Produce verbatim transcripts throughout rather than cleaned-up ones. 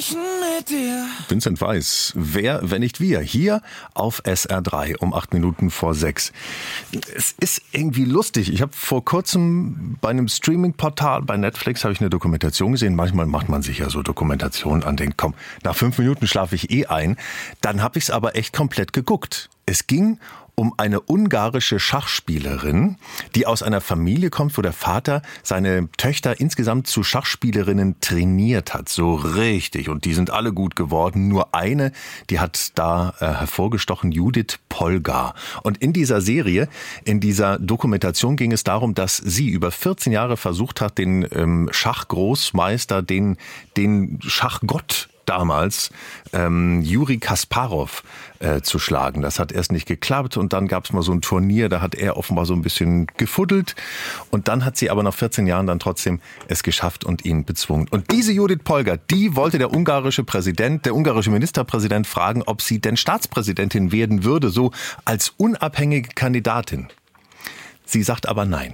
sprechen mit dir. Vincent Weiss, wer, wenn nicht wir, hier auf S R drei um acht Minuten vor sechs. Es ist irgendwie lustig. Ich habe vor kurzem bei einem Streaming-Portal, bei Netflix, habe ich eine Dokumentation gesehen. Manchmal macht man sich ja so Dokumentationen an, denkt, komm, nach fünf Minuten schlafe ich eh ein. Dann habe ich es aber echt komplett geguckt. Es ging um eine ungarische Schachspielerin, die aus einer Familie kommt, wo der Vater seine Töchter insgesamt zu Schachspielerinnen trainiert hat. So richtig. Und die sind alle gut geworden. Nur eine, die hat da äh, hervorgestochen, Judith Polgar. Und in dieser Serie, in dieser Dokumentation ging es darum, dass sie über vierzehn Jahre versucht hat, den ähm, Schachgroßmeister, den, den Schachgott damals, ähm, Juri Kasparov äh, zu schlagen. Das hat erst nicht geklappt und dann gab es mal so ein Turnier, da hat er offenbar so ein bisschen gefuddelt und dann hat sie aber nach vierzehn Jahren dann trotzdem es geschafft und ihn bezwungen. Und diese Judith Polgar, die wollte der ungarische Präsident, der ungarische Ministerpräsident fragen, ob sie denn Staatspräsidentin werden würde, so als unabhängige Kandidatin. Sie sagt aber nein.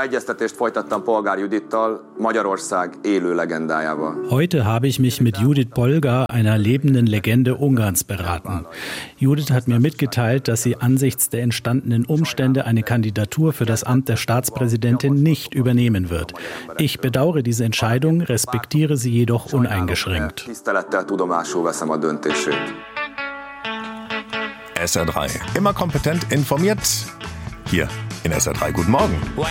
Heute habe ich mich mit Judith Polgar, einer lebenden Legende Ungarns, beraten. Judith hat mir mitgeteilt, dass sie angesichts der entstandenen Umstände eine Kandidatur für das Amt der Staatspräsidentin nicht übernehmen wird. Ich bedauere diese Entscheidung, respektiere sie jedoch uneingeschränkt. S R drei. Immer kompetent informiert. Hier in S R drei. Guten Morgen.